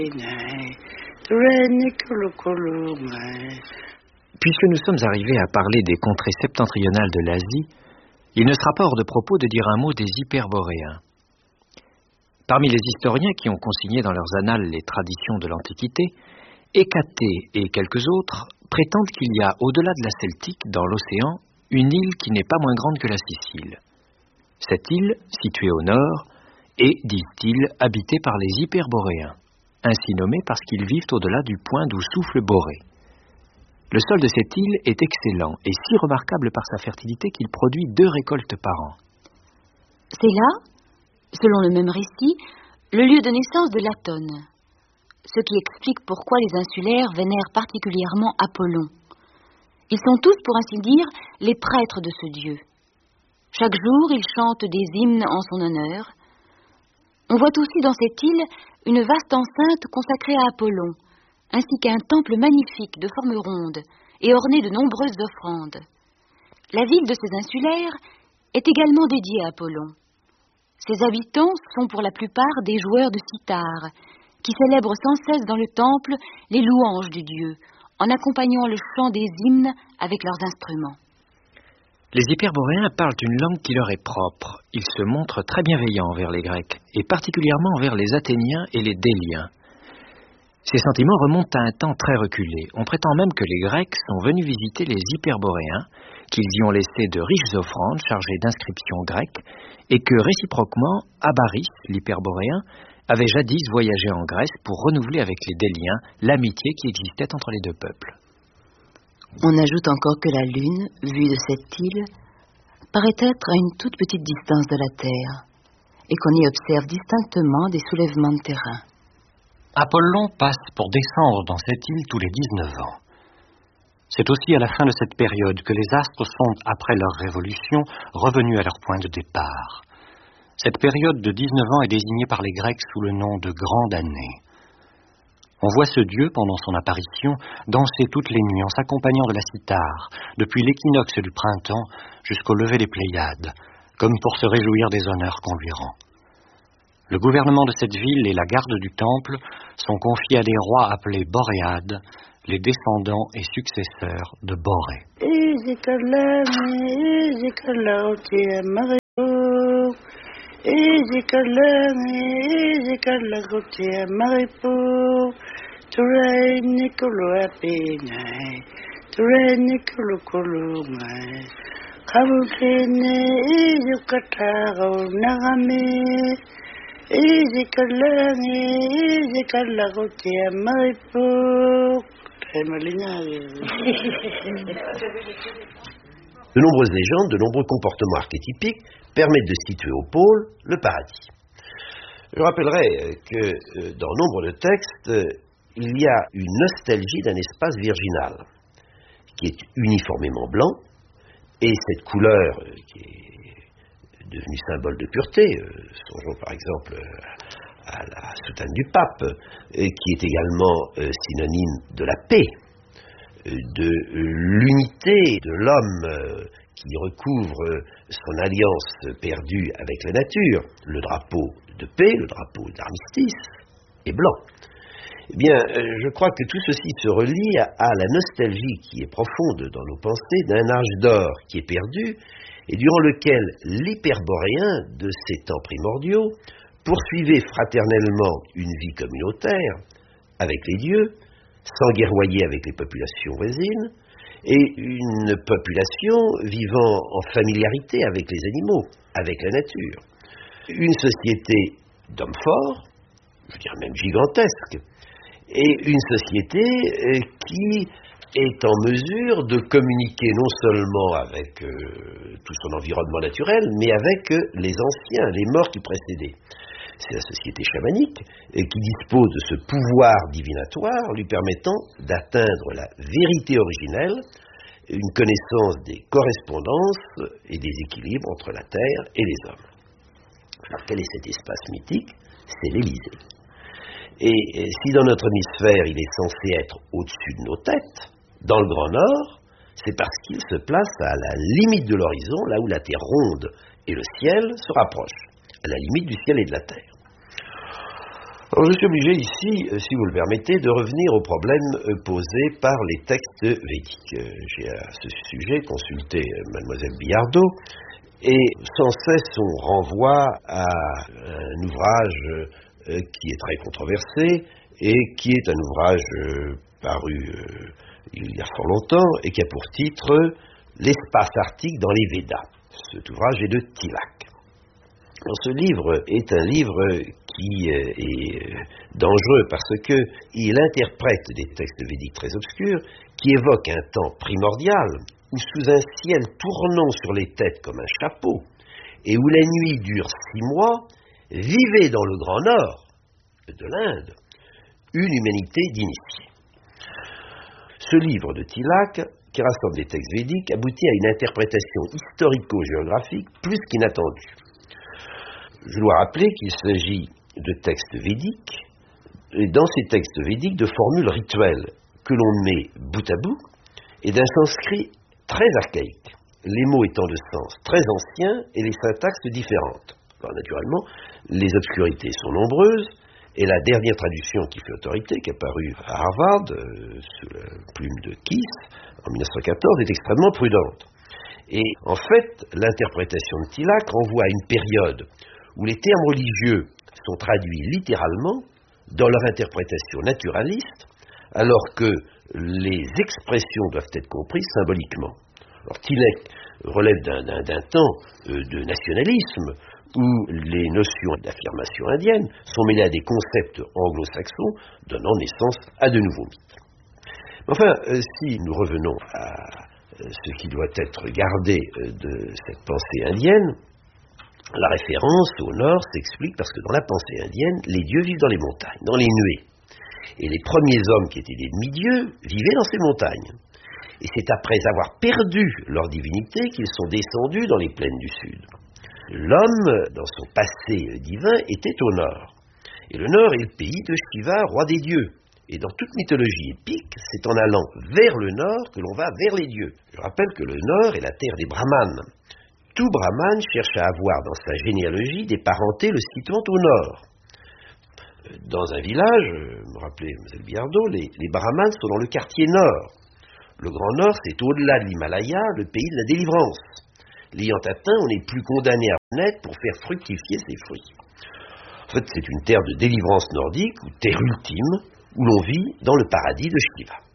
Puisque nous sommes arrivés à parler des contrées septentrionales de l'Asie, il ne sera pas hors de propos de dire un mot des Hyperboréens. Parmi les historiens qui ont consigné dans leurs annales les traditions de l'Antiquité, Hécaté et quelques autres prétendent qu'il y a au-delà de la Celtique, dans l'océan, une île qui n'est pas moins grande que la Sicile. Cette île, située au nord, est, disent-ils, habitée par les Hyperboréens, ainsi nommés parce qu'ils vivent au-delà du point d'où souffle Borée. Le sol de cette île est excellent et si remarquable par sa fertilité qu'il produit 2 récoltes par an. C'est là, selon le même récit, le lieu de naissance de Latone, ce qui explique pourquoi les insulaires vénèrent particulièrement Apollon. Ils sont tous, pour ainsi dire, les prêtres de ce dieu. Chaque jour, ils chantent des hymnes en son honneur. On voit aussi dans cette île une vaste enceinte consacrée à Apollon, ainsi qu'un temple magnifique de forme ronde et orné de nombreuses offrandes. La ville de ces insulaires est également dédiée à Apollon. Ses habitants sont pour la plupart des joueurs de sitar, qui célèbrent sans cesse dans le temple les louanges du dieu, en accompagnant le chant des hymnes avec leurs instruments. Les Hyperboréens parlent une langue qui leur est propre. Ils se montrent très bienveillants envers les Grecs, et particulièrement envers les Athéniens et les Déliens. Ces sentiments remontent à un temps très reculé. On prétend même que les Grecs sont venus visiter les Hyperboréens, qu'ils y ont laissé de riches offrandes chargées d'inscriptions grecques, et que réciproquement, Abaris, l'Hyperboréen, avait jadis voyagé en Grèce pour renouveler avec les Déliens l'amitié qui existait entre les 2 peuples. On ajoute encore que la Lune, vue de cette île, paraît être à une toute petite distance de la Terre, et qu'on y observe distinctement des soulèvements de terrain. Apollon passe pour descendre dans cette île tous les 19 ans. C'est aussi à la fin de cette période que les astres sont, après leur révolution, revenus à leur point de départ. Cette période de 19 ans est désignée par les Grecs sous le nom de Grande Année. On voit ce dieu, pendant son apparition, danser toutes les nuits en s'accompagnant de la cithare, depuis l'équinoxe du printemps jusqu'au lever des Pléiades, comme pour se réjouir des honneurs qu'on lui rend. Le gouvernement de cette ville et la garde du temple sont confiés à des rois appelés Boréades, les descendants et successeurs de Borée. De nombreuses légendes, de nombreux comportements archétypiques permettent de situer au pôle le paradis. Je rappellerai que dans nombre de textes, il y a une nostalgie d'un espace virginal qui est uniformément blanc, et cette couleur qui est devenue symbole de pureté, songeons par exemple à la soutane du pape, qui est également synonyme de la paix, de l'unité de l'homme qui recouvre son alliance perdue avec la nature. Le drapeau de paix, le drapeau d'armistice est blanc. Eh bien, je crois que tout ceci se relie à la nostalgie qui est profonde dans nos pensées d'un âge d'or qui est perdu et durant lequel l'hyperboréen de ces temps primordiaux poursuivait fraternellement une vie communautaire avec les dieux, sans guerroyer avec les populations voisines, et une population vivant en familiarité avec les animaux, avec la nature. Une société d'hommes forts, je dirais même gigantesque, et une société qui est en mesure de communiquer non seulement avec tout son environnement naturel, mais avec les anciens, les morts qui précédaient. C'est la société chamanique qui dispose de ce pouvoir divinatoire lui permettant d'atteindre la vérité originelle, une connaissance des correspondances et des équilibres entre la terre et les hommes. Alors quel est cet espace mythique? C'est l'Élysée. Et si dans notre hémisphère il est censé être au-dessus de nos têtes, dans le Grand Nord, c'est parce qu'il se place à la limite de l'horizon, là où la terre ronde et le ciel se rapprochent, à la limite du ciel et de la terre. Alors, je suis obligé ici, si vous le permettez, de revenir aux problèmes posés par les textes védiques. J'ai à ce sujet consulté Mademoiselle Biardot, et sans cesse on renvoie à un ouvrage qui est très controversé et qui est un ouvrage paru il y a fort longtemps et qui a pour titre « L'espace arctique dans les Védas ». Cet ouvrage est de Tilak. Alors, ce livre est un livre qui est dangereux parce qu'il interprète des textes védiques très obscurs qui évoquent un temps primordial où, sous un ciel tournant sur les têtes comme un chapeau et où la nuit dure 6 mois, vivait dans le Grand Nord de l'Inde une humanité d'initiés. Ce livre de Tilak, qui rassemble des textes védiques, aboutit à une interprétation historico-géographique plus qu'inattendue. Je dois rappeler qu'il s'agit de textes védiques, et dans ces textes védiques, de formules rituelles que l'on met bout à bout, et d'un sanskrit très archaïque, les mots étant de sens très anciens et les syntaxes différentes. Alors naturellement, les obscurités sont nombreuses, et la dernière traduction qui fait autorité, qui est apparue à Harvard, sous la plume de Keith, en 1914, est extrêmement prudente. Et en fait, l'interprétation de Tilak renvoie à une période où les termes religieux sont traduits littéralement dans leur interprétation naturaliste, alors que les expressions doivent être comprises symboliquement. Alors Tilak relève d'un temps de nationalisme où les notions d'affirmation indienne sont mêlées à des concepts anglo-saxons, donnant naissance à de nouveaux mythes. Enfin, si nous revenons à ce qui doit être gardé de cette pensée indienne, la référence au nord s'explique parce que dans la pensée indienne, les dieux vivent dans les montagnes, dans les nuées. Et les premiers hommes qui étaient des demi-dieux vivaient dans ces montagnes. Et c'est après avoir perdu leur divinité qu'ils sont descendus dans les plaines du sud. L'homme, dans son passé divin, était au nord. Et le nord est le pays de Shiva, roi des dieux. Et dans toute mythologie épique, c'est en allant vers le nord que l'on va vers les dieux. Je rappelle que le nord est la terre des brahmanes. Tout brahmane cherche à avoir dans sa généalogie des parentés le situant au nord. Dans un village, me rappelait Mlle Biardot, les brahmanes sont dans le quartier nord. Le Grand Nord, c'est au-delà de l'Himalaya, le pays de la délivrance. L'ayant atteint, on n'est plus condamné à renaître pour faire fructifier ses fruits. En fait, c'est une terre de délivrance nordique, ou terre ultime, où l'on vit dans le paradis de Shiva.